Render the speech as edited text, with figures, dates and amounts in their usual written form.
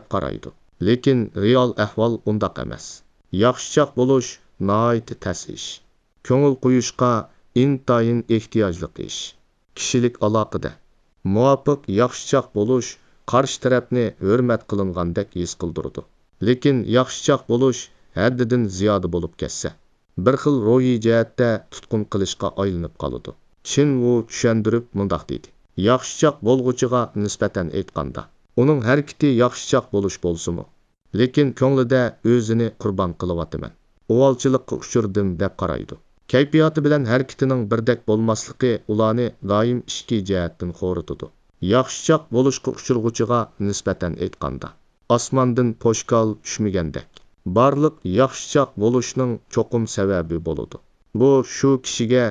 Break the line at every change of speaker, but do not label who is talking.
qaraydi. Lekin real ahvol undaq emas. Yaxshichoq bo'lish nihoyat tas ish. Ko'ngil qo'yishga intayin ehtiyojli ish. Kishilik aloqada muvofiq yaxshichoq bo'lish qarshi tarafni hurmat qilingandek his qildiradi. Lekin yaxshichoq bo'lish haddidan ziyoda bo'lib ketsa, bir xil ruhiy jihatda tutqun qilishga aylanib qoladi. Shin u tushundirib mundoq dedi. Yaxshichoq bo'lg'uchiga nisbatan aytganda, uning harakati yaxshichoq bo'lish bo'lsimi, lekin ko'nglida o'zini qurbon qilyaptiman, uvolchilikqa uchirdim deb qaraydi. Kayfiyati bilan harakatining birdek bo'lmasligi ularni doim ikki jihatdan xo'ritadi. Yaxshichoq bo'lishga uchirg'uchiga nisbatan aytganda, osmondan po'shkal tushmagandek, barliq yaxshichoq bo'lishning cho'qim sababi bo'ladi. Bu shu kishiga